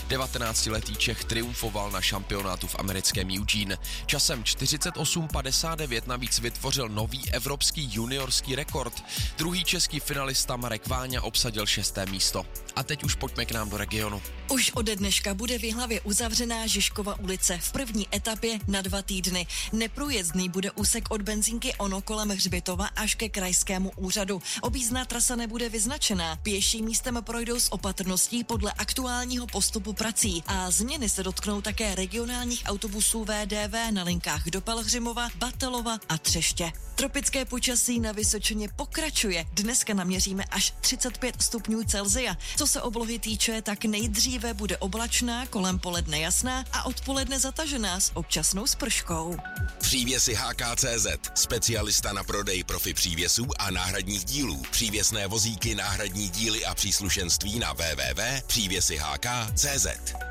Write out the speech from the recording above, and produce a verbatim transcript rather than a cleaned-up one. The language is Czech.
devatenáctiletý Čech triumfoval na šampionátu v americkém Eugene. Časem čtyřicet osm padesát devět navíc vytvořil nový evropský juniorský rekord. Druhý český finalista Marek Váňa obsadil šesté místo. A teď už pojďme k nám do regionu. Už ode dneška bude v Jihlavě uzavřená Žižkova ulice v první etapě na dva týdny. Neprůjezdný bude úsek od benzínky Ono kolem Hřbitova až ke krajskému úřadu. Objízdná trasa nebude vyznačená. Pěší místem projdou s opatrností podle aktuálního postupu prací a změny se dotknou také regionálních autobusů V D V na linkách do Pelhřimova, Batelova a Třeště. Tropické počasí na Vysočině pokračuje. Dneska naměříme až třicet pět stupňů Celsia. Co se oblohy týče, tak nejdříve bude oblačná, kolem poledne jasná a odpoledne zatažená s občasnou sprškou. Přívěsy H K C Z, specialista na prodej profi přívěsů a náhradních dílů. Přívěsné vozíky, náhradní díly a příslušenství na w w w tečka přívěsy h k tečka c z.